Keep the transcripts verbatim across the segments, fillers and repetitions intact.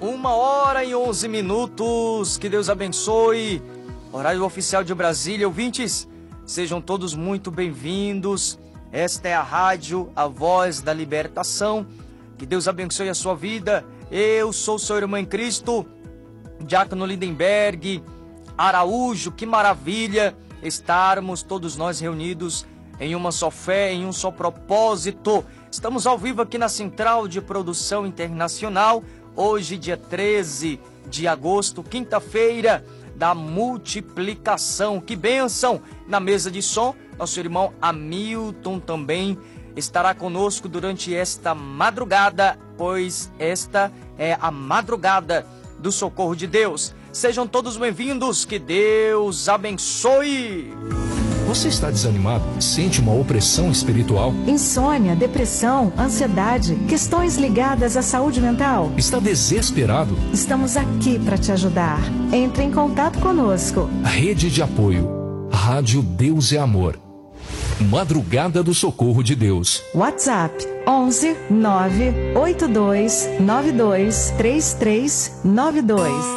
Uma hora e onze minutos. Que Deus abençoe. Horário oficial de Brasília. Ouvintes, sejam todos muito bem-vindos. Esta é a rádio, a voz da libertação. Que Deus abençoe a sua vida. Eu sou seu irmão em Cristo, Diácono Lindenberg Araújo. Que maravilha estarmos todos nós reunidos em uma só fé, em um só propósito. Estamos ao vivo aqui na Central de Produção Internacional. Hoje, dia treze de agosto, quinta-feira da multiplicação. Que bênção! Na mesa de som, nosso irmão Hamilton também estará conosco durante esta madrugada, pois esta é a madrugada do socorro de Deus. Sejam todos bem-vindos, que Deus abençoe! Você está desanimado? Sente uma opressão espiritual? Insônia, depressão, ansiedade, questões ligadas à saúde mental? Está desesperado? Estamos aqui para te ajudar. Entre em contato conosco. Rede de apoio. Rádio Deus é Amor. Madrugada do Socorro de Deus. WhatsApp onze nove oito dois nove dois três três nove dois.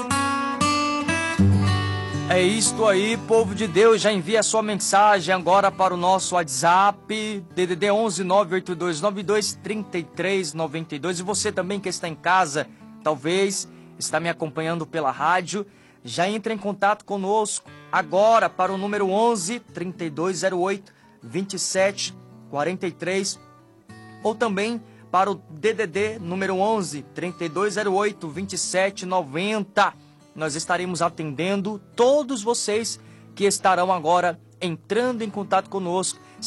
É isto aí, povo de Deus. Já envia a sua mensagem agora para o nosso WhatsApp, D D D onze nove oito dois nove dois três três nove dois. E você também que está em casa, talvez está me acompanhando pela rádio, já entra em contato conosco agora para o número onze, trinta e dois zero oito, vinte e sete quarenta e três, ou também para o D D D número onze, trinta e dois zero oito, vinte e sete noventa. Nós estaremos atendendo todos vocês que estarão agora entrando em contato conosco.